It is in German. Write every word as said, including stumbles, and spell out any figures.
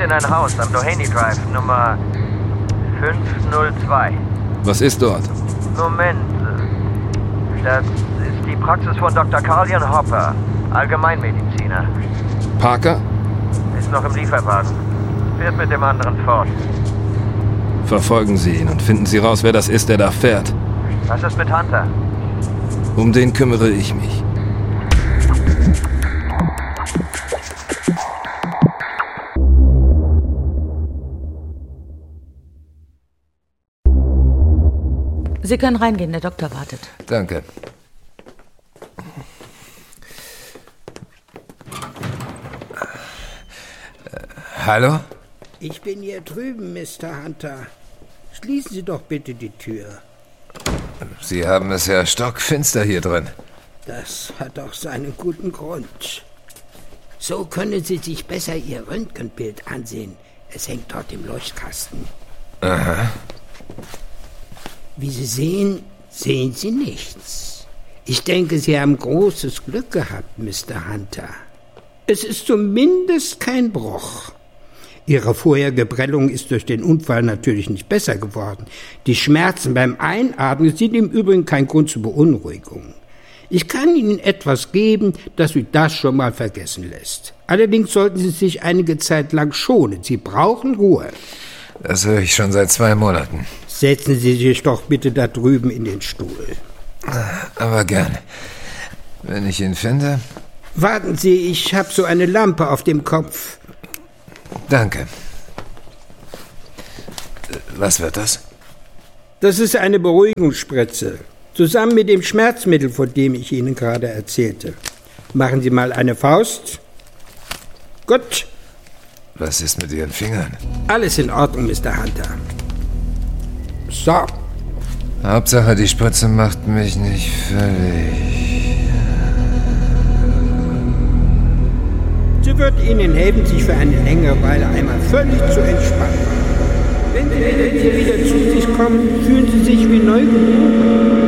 in ein Haus am Doheny Drive, Nummer fünf null zwei. Was ist dort? Moment. Das ist die Praxis von Doktor Carlian Hopper, Allgemeinmediziner. Parker? Ist noch im Lieferwagen. Fährt mit dem anderen fort. Verfolgen Sie ihn und finden Sie raus, wer das ist, der da fährt. Was ist mit Hunter? Um den kümmere ich mich. Sie können reingehen, der Doktor wartet. Danke. Hallo? Ich bin hier drüben, Mister Hunter. Schließen Sie doch bitte die Tür. Sie haben es ja stockfinster hier drin. Das hat doch seinen guten Grund. So können Sie sich besser Ihr Röntgenbild ansehen. Es hängt dort im Leuchtkasten. Aha. Wie Sie sehen, sehen Sie nichts. Ich denke, Sie haben großes Glück gehabt, Mister Hunter. Es ist zumindest kein Bruch. Ihre vorherige Prellung ist durch den Unfall natürlich nicht besser geworden. Die Schmerzen beim Einatmen sind im Übrigen kein Grund zur Beunruhigung. Ich kann Ihnen etwas geben, das Sie das schon mal vergessen lässt. Allerdings sollten Sie sich einige Zeit lang schonen. Sie brauchen Ruhe. Das höre ich schon seit zwei Monaten. Setzen Sie sich doch bitte da drüben in den Stuhl. Aber gern. Wenn ich ihn finde... Warten Sie, ich habe so eine Lampe auf dem Kopf. Danke. Was wird das? Das ist eine Beruhigungsspritze. Zusammen mit dem Schmerzmittel, von dem ich Ihnen gerade erzählte. Machen Sie mal eine Faust. Gut. Was ist mit Ihren Fingern? Alles in Ordnung, Mister Hunter. So. Hauptsache, die Spritze macht mich nicht völlig... Sie wird Ihnen helfen, sich für eine längere Weile einmal völlig zu entspannen. Wenn Sie wieder zu sich kommen, fühlen Sie sich wie neu geboren.